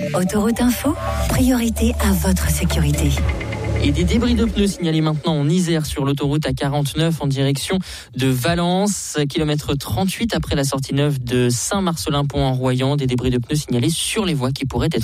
Autoroute Info, priorité à votre sécurité. Et des débris de pneus signalés maintenant en Isère sur l'autoroute A49 en direction de Valence, kilomètre 38 après la sortie neuve de Saint-Marcelin-Pont en Royan. Des débris de pneus signalés sur les voies qui pourraient être